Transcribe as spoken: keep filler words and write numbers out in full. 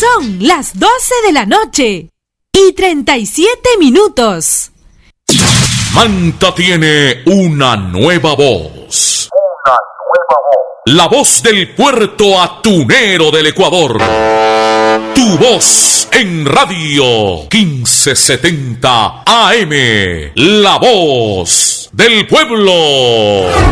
Son las doce de la noche y treinta y siete minutos. Manta tiene una nueva voz. Una nueva voz. La voz del puerto atunero del Ecuador. Tu voz en radio quince setenta A M. La voz del pueblo.